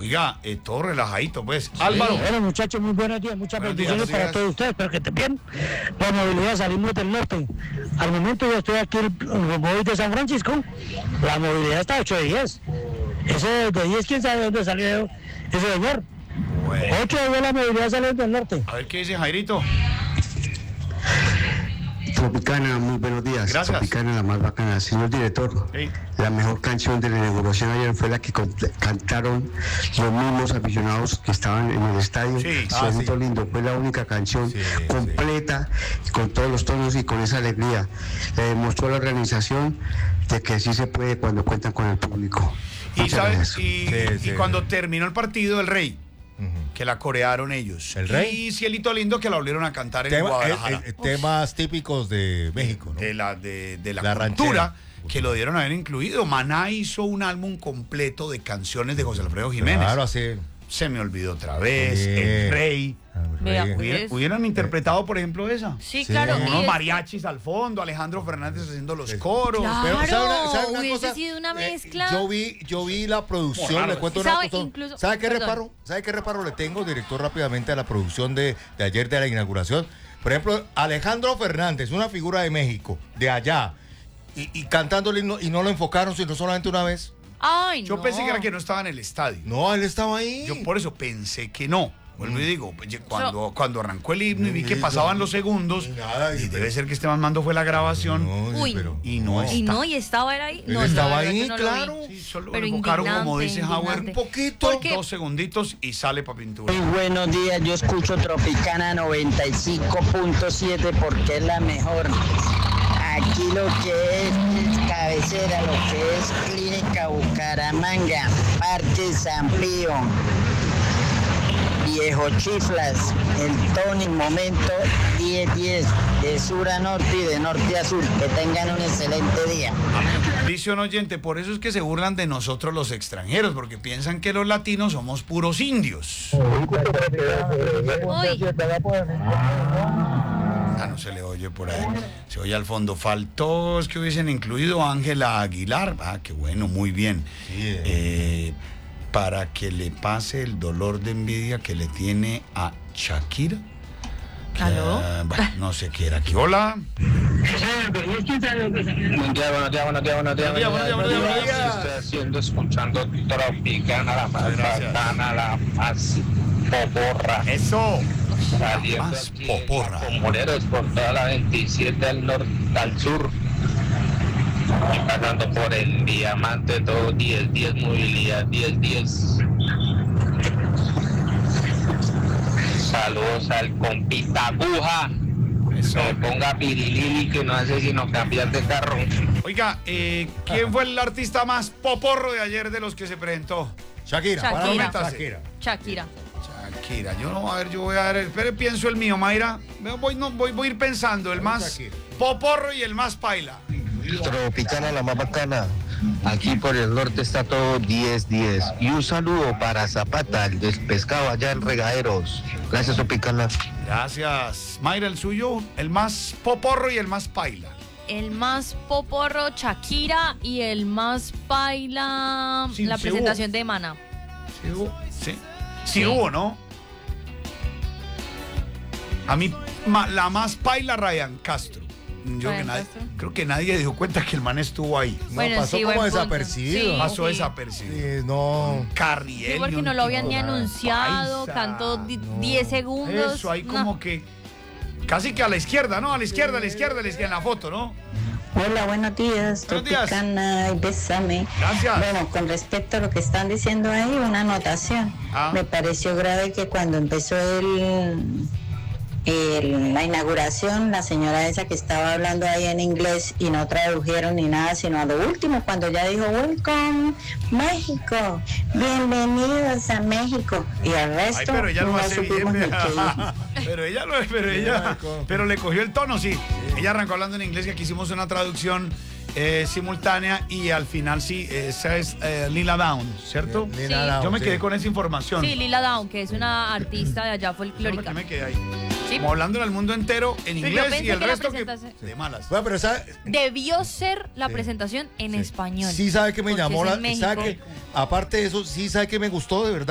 Oiga, todo relajadito, pues. Álvaro. Bueno, muchachos, muy buenos días. Muchas bendiciones para todos ustedes. Espero que estén bien. La movilidad, salimos del norte. Al momento yo estoy aquí en el móvil de San Francisco. La movilidad está 8 de 10. Ese de 10, ¿quién sabe dónde salió ese señor? Bueno. 8 de 10 la movilidad sale del norte. A ver qué dice Jairito. Tropicana, muy buenos días. Gracias. Tropicana, la más bacana. Señor director, Sí. la mejor canción de la inauguración ayer fue la que cantaron los mismos aficionados que estaban en el estadio. Sí. Cielito lindo, fue la única canción completa, con todos los tonos y con esa alegría. Le demostró la organización de que sí se puede cuando cuentan con el público. Y Muchas sabes, gracias. y cuando terminó el partido, el Rey, que la corearon ellos. ¿El Rey? Y Cielito Lindo, que la volvieron a cantar en Guadalajara. Temas típicos de México, ¿no? De la La cultura, ranchera. que lo dieron a haber incluido. Maná hizo un álbum completo de canciones de José Alfredo Jiménez. Claro, así. Se me olvidó otra vez, Sí. El Rey. Vea, pues. ¿Hubieran interpretado, por ejemplo, esa? Sí, Sí. claro. Con y unos es- mariachis al fondo, Alejandro Fernández haciendo los coros. Claro. Pero, ¿sabe una hubiese cosa? sido una mezcla. Yo vi la producción, Como raro. le cuento una ¿Sabe? cosa. Incluso- ¿Sabe qué perdón. reparo? ¿Sabe qué reparo le tengo, director, rápidamente a la producción de ayer de la inauguración? Por ejemplo, Alejandro Fernández, una figura de México, de allá, y cantando el himno, y no lo enfocaron, sino solamente una vez. Ay, Yo no. pensé que era que no estaba en el estadio. No, él estaba ahí. Yo por eso pensé que no. Vuelvo y digo, pues, cuando arrancó el himno y vi que pasaban los segundos, Nada, y debe ser que Esteban Mando fue la grabación. No, Uy. Y no Y está. no, y estaba él ahí. Él No, estaba la verdad ahí, que no lo vi. claro. Sí, solo Pero lo invocaron, como indignante, dice Howard, indignante. un poquito, Porque- 2 segunditos y sale para pintura. Muy buenos días, yo escucho Tropicana 95.7 porque es la mejor. Aquí lo que es cabecera, lo que es Clínica Bucaramanga, Parque San Pío, Viejo Chiflas, el Tony, momento 10-10, de sur a norte y de norte a sur. Que tengan un excelente día. Dice un oyente, por eso es que se burlan de nosotros los extranjeros, porque piensan que los latinos somos puros indios. Uy, Ah, no se le oye por ahí. Se oye al fondo. Faltó, es que hubiesen incluido a Ángela Aguilar. Ah, qué bueno, muy bien. Para que le pase el dolor de envidia que le tiene a Shakira. ¿aló? Bueno, no sé qué era aquí. Hola. Buenos días. Estoy haciendo, escuchando Tropicana, la más Gracias. bacana, la más poporra. Eso. Saliendo Más aquí poporra. con moleros por toda la 27 al norte, al sur. Y pasando por el diamante, todo 10-10, movilidad 10-10. Saludos al compita Aguja. Eso. Que me ponga pirilili, que no hace sino cambiar de carro. Oiga, ¿quién fue el artista más poporro de ayer de los que se presentó? Shakira. Shakira. para Shakira. Shakira. Shakira, yo voy a ver, espere, pienso el mío, Mayra. Voy a ir pensando, el más Shakira. poporro y el más paila. Tropicana, la más bacana. Aquí por el norte está todo 10-10. Y un saludo para Zapata, el del pescado allá en Regaderos. Gracias, Tropicana. Gracias. Mayra, el suyo, el más poporro y el más paila. El más poporro, Shakira, y el más paila, Sí, la sí presentación de Maná. ¿Sí hubo? Sí hubo, ¿no? A mí, la más paila, Ryan Castro. Ryan Castro. Creo que nadie dio cuenta que el man estuvo ahí. No, Bueno, pasó sí, como buen punto. desapercibido. Sí. Pasó desapercibido. Sí, no. Carriel. Sí, porque y un no lo habían ni tipo anunciado, paisa. cantó 10 segundos. Eso, ahí no. como que casi que a la izquierda, ¿no? A la izquierda, en la foto, ¿no? Hola, buenos días, Buenos días. Tropicana y Bésame. Gracias. Bueno, con respecto a lo que están diciendo ahí, una anotación. Ah. Me pareció grave que cuando empezó la inauguración, la señora esa que estaba hablando ahí en inglés y no tradujeron ni nada, sino a lo último, cuando ya dijo, welcome, México, bienvenidos a México. Y al Ay, resto pero ella lo hace supimos bien. ni qué hizo. pero le cogió el tono, sí. Ella arrancó hablando en inglés, que aquí hicimos una traducción simultánea y al final sí, esa es Lila Downs, ¿cierto? Lila Downs, Yo me sí. quedé con esa información. Sí, Lila Downs, que es una artista de allá Yo folclórica. me quedé ahí. Sí. Como hablando al mundo entero en Pero yo inglés pensé y el que la resto presentación- de malas. Bueno, pero Debió ser la presentación en sí. español. Sí, sabe que me Porque llamó es la. en México. Sabe que, aparte de eso, sí sabe que me gustó, de verdad.